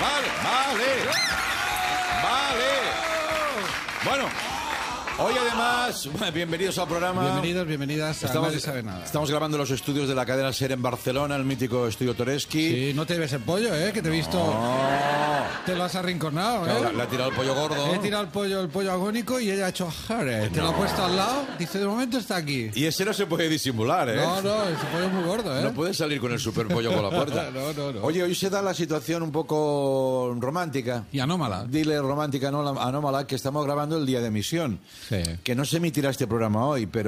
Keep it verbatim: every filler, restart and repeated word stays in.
vale, vale. Vale. Bueno, hoy además, bienvenidos al programa. Bienvenidos, bienvenidas a Estamos, Nadie Sabe Nada. Estamos grabando los estudios de la cadena SER en Barcelona, el mítico estudio Toreski. Sí, no te ves el pollo, ¿eh? Que te he visto... No. Te lo has arrinconado, ¿eh? Claro, le ha tirado el pollo gordo. He tirado el pollo, el pollo agónico y ella ha hecho jare. Te lo ha puesto al lado. Dice, de momento está aquí. Y ese no se puede disimular, ¿eh? No, no, ese pollo es muy gordo, ¿eh? No puede salir con el super pollo por la puerta. No, no, no. Oye, hoy se da la situación un poco romántica. Y anómala. Dile romántica, no anómala, que estamos grabando el día de emisión. Sí. Que no se emitirá este programa hoy, pero